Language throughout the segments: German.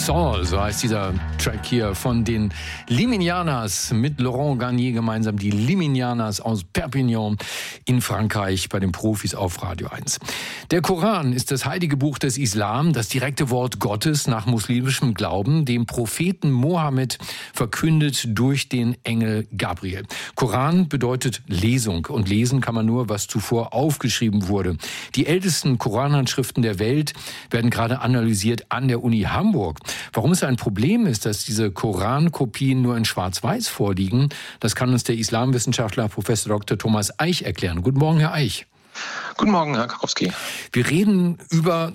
Soul, so heißt dieser Track hier von den Liminianas mit Laurent Garnier gemeinsam. Die Liminianas aus Perpignan in Frankreich bei den Profis auf Radio 1. Der Koran ist das heilige Buch des Islam, das direkte Wort Gottes nach muslimischem Glauben, dem Propheten Mohammed verkündet durch den Engel Gabriel. Koran bedeutet Lesung und lesen kann man nur, was zuvor aufgeschrieben wurde. Die ältesten Koranhandschriften der Welt werden gerade analysiert an der Uni Hamburg. Warum es ein Problem ist, dass diese Korankopien nur in Schwarz-Weiß vorliegen, das kann uns der Islamwissenschaftler Professor Dr. Thomas Eich erklären. Guten Morgen, Herr Eich. Guten Morgen, Herr Karowski. Wir reden über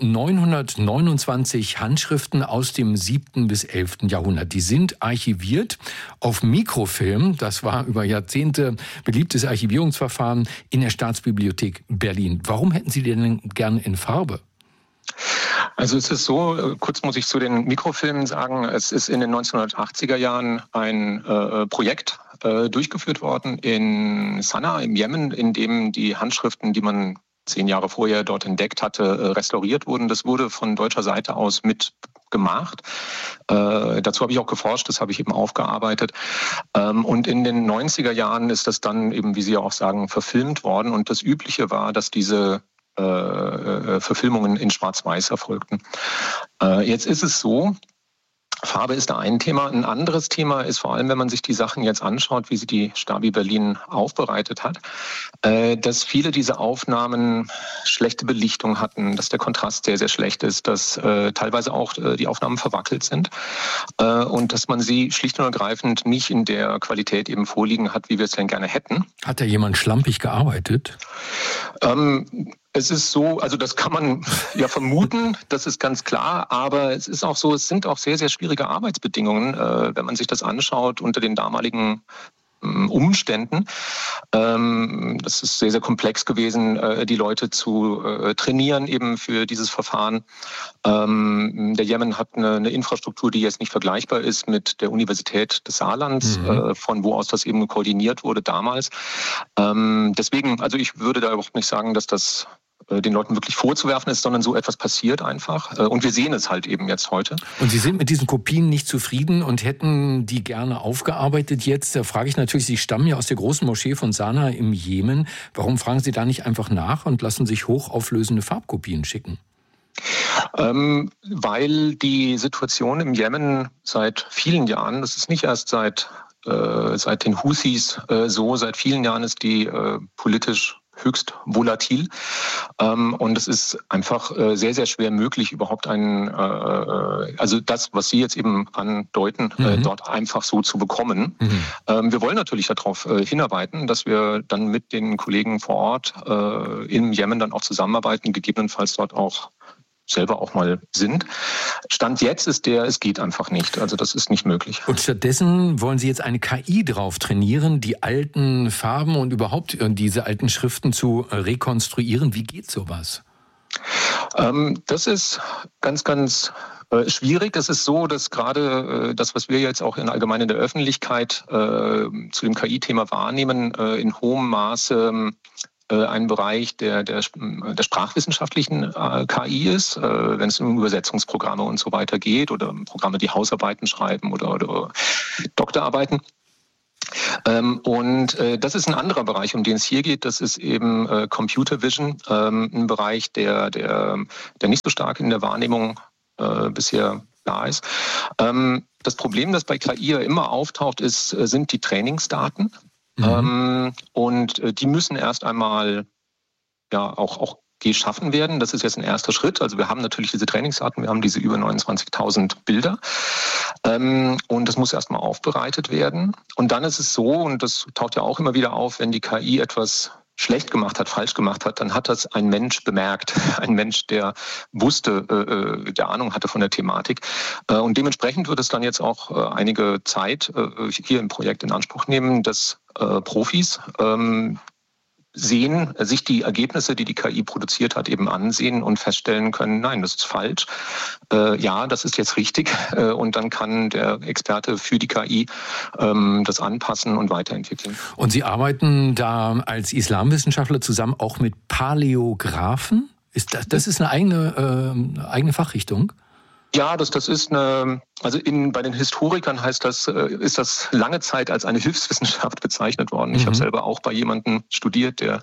929 Handschriften aus dem 7. bis 11. Jahrhundert. Die sind archiviert auf Mikrofilm. Das war über Jahrzehnte beliebtes Archivierungsverfahren in der Staatsbibliothek Berlin. Warum hätten Sie die denn gern in Farbe? Also es ist so, kurz muss ich zu den Mikrofilmen sagen, es ist in den 1980er Jahren ein Projekt durchgeführt worden in Sanaa im Jemen, in dem die Handschriften, die man 10 Jahre vorher dort entdeckt hatte, restauriert wurden. Das wurde von deutscher Seite aus mitgemacht. Dazu habe ich auch geforscht, das habe ich eben aufgearbeitet. Und in den 90er Jahren ist das dann eben, wie Sie auch sagen, verfilmt worden. Und das Übliche war, dass diese Verfilmungen in Schwarz-Weiß erfolgten. Jetzt ist es so, Farbe ist da ein Thema. Ein anderes Thema ist vor allem, wenn man sich die Sachen jetzt anschaut, wie sie die Stabi Berlin aufbereitet hat, dass viele dieser Aufnahmen schlechte Belichtung hatten, dass der Kontrast sehr, sehr schlecht ist, dass teilweise auch die Aufnahmen verwackelt sind und dass man sie schlicht und ergreifend nicht in der Qualität eben vorliegen hat, wie wir es denn gerne hätten. Hat da jemand schlampig gearbeitet? Es ist so, also das kann man ja vermuten, das ist ganz klar, aber es ist auch so, es sind auch sehr, sehr schwierige Arbeitsbedingungen, wenn man sich das anschaut unter den damaligen Umständen. Das ist sehr, sehr komplex gewesen, die Leute zu trainieren eben für dieses Verfahren. Der Jemen hat eine Infrastruktur, die jetzt nicht vergleichbar ist mit der Universität des Saarlands, von wo aus das eben koordiniert wurde damals. Deswegen, also ich würde da überhaupt nicht sagen, dass das den Leuten wirklich vorzuwerfen ist, sondern so etwas passiert einfach. Und wir sehen es halt eben jetzt heute. Und Sie sind mit diesen Kopien nicht zufrieden und hätten die gerne aufgearbeitet jetzt? Da frage ich natürlich, Sie stammen ja aus der großen Moschee von Sanaa im Jemen. Warum fragen Sie da nicht einfach nach und lassen sich hochauflösende Farbkopien schicken? Weil die Situation im Jemen seit vielen Jahren, das ist nicht erst seit den Houthis so, seit vielen Jahren ist die politisch höchst volatil. Und es ist einfach sehr, sehr schwer möglich, überhaupt also das, was Sie jetzt eben andeuten, dort einfach so zu bekommen. Wir wollen natürlich darauf hinarbeiten, dass wir dann mit den Kollegen vor Ort im Jemen dann auch zusammenarbeiten, gegebenenfalls dort auch selber auch mal sind. Stand jetzt ist es geht einfach nicht. Also das ist nicht möglich. Und stattdessen wollen Sie jetzt eine KI drauf trainieren, die alten Farben und überhaupt diese alten Schriften zu rekonstruieren. Wie geht sowas? Das ist ganz, ganz schwierig. Es ist so, dass gerade das, was wir jetzt auch allgemein in der Öffentlichkeit zu dem KI-Thema wahrnehmen, in hohem Maße ein Bereich der sprachwissenschaftlichen KI ist, wenn es um Übersetzungsprogramme und so weiter geht oder Programme, die Hausarbeiten schreiben oder Doktorarbeiten. Und das ist ein anderer Bereich, um den es hier geht. Das ist eben Computer Vision, ein Bereich, der nicht so stark in der Wahrnehmung bisher da ist. Das Problem, das bei KI ja immer auftaucht, sind die Trainingsdaten. Und die müssen erst einmal auch geschaffen werden. Das ist jetzt ein erster Schritt. Also wir haben natürlich diese Trainingsdaten, wir haben diese über 29.000 Bilder. Und das muss erstmal aufbereitet werden. Und dann ist es so, und das taucht ja auch immer wieder auf, wenn die KI etwas schlecht gemacht hat, falsch gemacht hat, dann hat das ein Mensch bemerkt. Ein Mensch, der wusste, der Ahnung hatte von der Thematik. Und dementsprechend wird es dann jetzt auch einige Zeit hier im Projekt in Anspruch nehmen, dass Profis sich die Ergebnisse, die KI produziert hat, eben ansehen und feststellen können, nein, das ist falsch. Ja, das ist jetzt richtig. Und dann kann der Experte für die KI das anpassen und weiterentwickeln. Und Sie arbeiten da als Islamwissenschaftler zusammen auch mit Paläographen? Das ist eine eigene Fachrichtung? Ja, das ist bei den Historikern ist das lange Zeit als eine Hilfswissenschaft bezeichnet worden. Ich habe selber auch bei jemandem studiert, der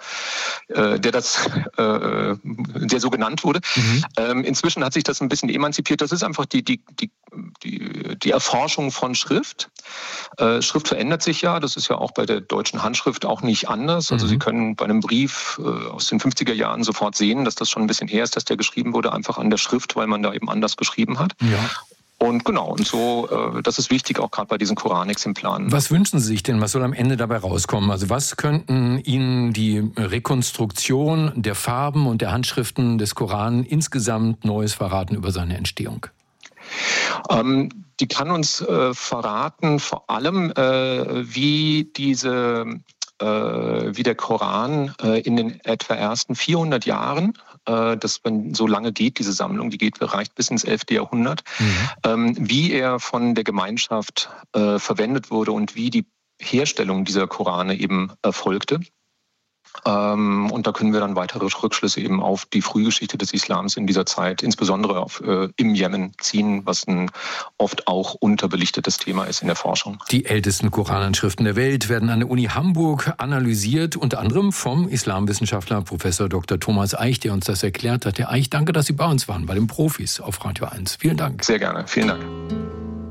so genannt wurde. Inzwischen hat sich das ein bisschen emanzipiert. Das ist einfach die Erforschung von Schrift. Schrift verändert sich ja. Das ist ja auch bei der deutschen Handschrift auch nicht anders. Also Sie können bei einem Brief aus den 50er Jahren sofort sehen, dass das schon ein bisschen her ist, dass der geschrieben wurde, einfach an der Schrift, weil man da eben anders geschrieben hat. Ja. Und genau, und so, das ist wichtig, auch gerade bei diesen Koranexemplaren. Was wünschen Sie sich denn? Was soll am Ende dabei rauskommen? Also was könnten Ihnen die Rekonstruktion der Farben und der Handschriften des Koran insgesamt Neues verraten über seine Entstehung? Die kann uns verraten, vor allem, wie der Koran in den etwa ersten 400 Jahren, wenn so lange geht, diese Sammlung, reicht bis ins 11. Jahrhundert, wie er von der Gemeinschaft verwendet wurde und wie die Herstellung dieser Korane eben erfolgte. Und da können wir dann weitere Rückschlüsse eben auf die Frühgeschichte des Islams in dieser Zeit, insbesondere im Jemen, ziehen, was ein oft auch unterbelichtetes Thema ist in der Forschung. Die ältesten Koranhandschriften der Welt werden an der Uni Hamburg analysiert, unter anderem vom Islamwissenschaftler Professor Dr. Thomas Eich, der uns das erklärt hat. Herr Eich, danke, dass Sie bei uns waren, bei den Profis auf Radio 1. Vielen Dank. Sehr gerne. Vielen Dank.